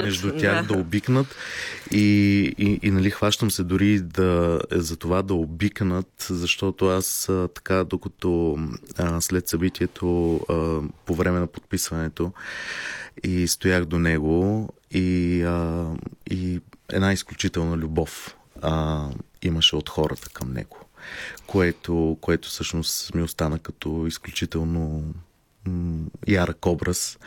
между тях да обикнат и нали, хващам се дори за това да обикнат, защото аз така, докато след събитието по време на подписването и стоях до него и една изключителна любов имаше от хората към него, което всъщност ми остана като изключително ярък образ,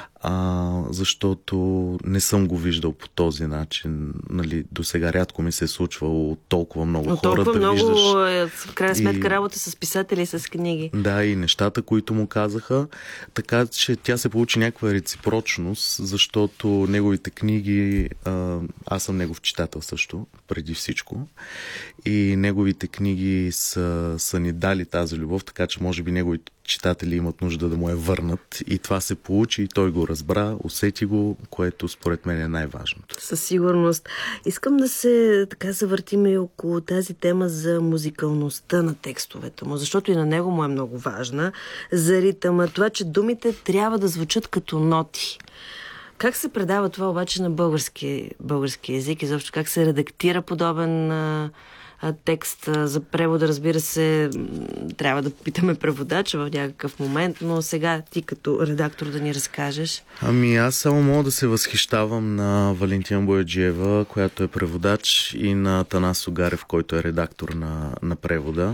защото не съм го виждал по този начин. Нали, до сега рядко ми се е случвало толкова много хора да виждаш. В крайна сметка работа с писатели и с книги. Да, и нещата, които му казаха. Така че тя се получи някаква реципрочност, защото неговите книги, аз съм негов читател също, преди всичко. И неговите книги са ни дали тази любов, така че може би неговите читатели имат нужда да му я върнат. И това се получи, и той го разбра, усети го, което според мен е най-важното. Със сигурност. Искам да се така завъртим и около тази тема за музикалността на текстовете му, защото и на него му е много важна. За ритъма, това, че думите трябва да звучат като ноти. Как се предава това обаче на български език? Изобщо как се редактира подобен текст за превода? Разбира се, трябва да питаме преводача в някакъв момент, но сега ти като редактор да ни разкажеш. Аз само мога да се възхищавам на Валентина Бояджиева, която е преводач, и на Атанас Огарев, който е редактор на превода.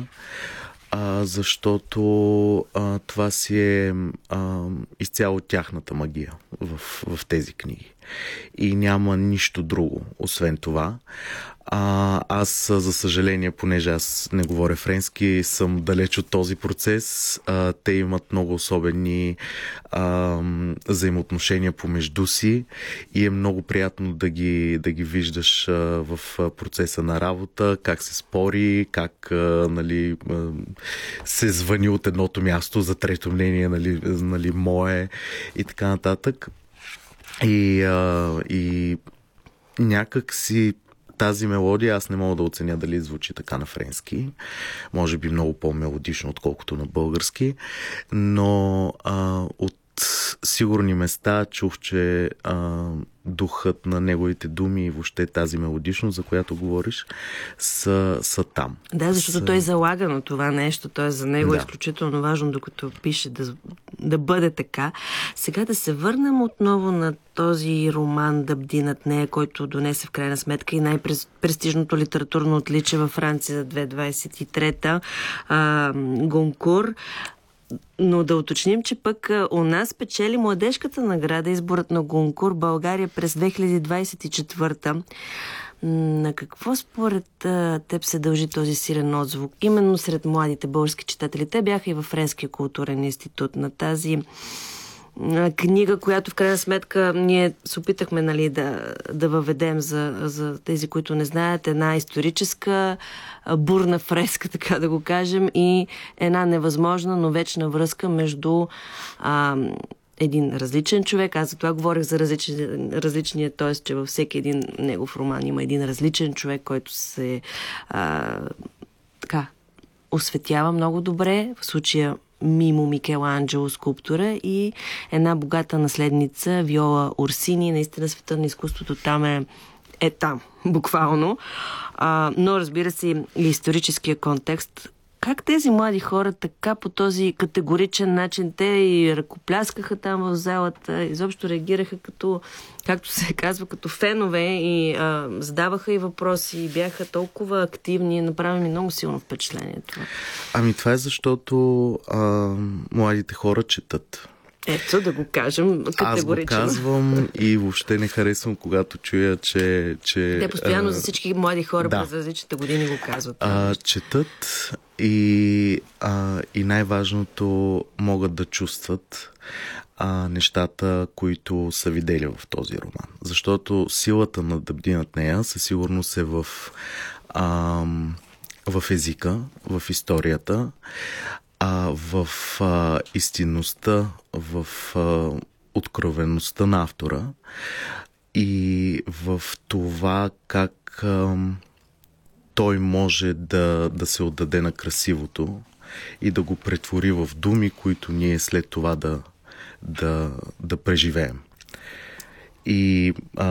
Защото това си е изцяло тяхната магия в тези книги. И няма нищо друго, освен това. Аз, за съжаление, понеже аз не говоря френски, съм далеч от този процес. Те имат много особени взаимоотношения помежду си и е много приятно да ги виждаш в процеса на работа, как се спори, как нали, се звъни от едното място за трето мнение, нали, мое и така нататък. И някак си тази мелодия, аз не мога да оценя дали звучи така на френски. Може би много по-мелодично, отколкото на български. Но от сигурни места чух, че духът на неговите думи и въобще тази мелодичност, за която говориш, са там. Да, защото той залага на това нещо. Т.е. за него е изключително важно, докато пише, да бъде така. Сега да се върнем отново на този роман "Да бди над нея", който донесе в крайна сметка и най-престижното литературно отличие във Франция за 2023 Гонкур. Но да уточним, че пък у нас печели младежката награда, изборът на Гонкур България през 2024. На какво според теб се дължи този силен отзвук именно сред младите български читатели? Те бяха и във Френския културен институт на тази книга, която в крайна сметка ние се опитахме, нали, да въведем за тези, които не знаят, една историческа бурна фреска, така да го кажем, и една невъзможна, но вечна връзка между един различен човек. Аз за това говорих за различния, т.е. че във всеки един негов роман има един различен човек, който се осветява много добре. В случая Мимо Микеланджело, скулптора, и една богата наследница Виола Орсини. Наистина светът на изкуството там е там, буквално. Но разбира се и историческия контекст. Как тези млади хора така по този категоричен начин, те и ръкопляскаха там в залата, изобщо реагираха като, както се казва, като фенове, и задаваха и въпроси, и бяха толкова активни, направи ми много силно впечатление това. Това е защото младите хора четат. Ето, да го кажем категорично. Аз го казвам и въобще не харесвам, когато чуя, че... Те постоянно за всички млади хора през различните години го казват. Четат и най-важното, могат да чувстват нещата, които са видели в този роман. Защото силата на "Да бди над нея" със сигурност е в езика, в историята, в истинността, в откровеността на автора и в това как той може да се отдаде на красивото и да го претвори в думи, които ние след това да преживеем. И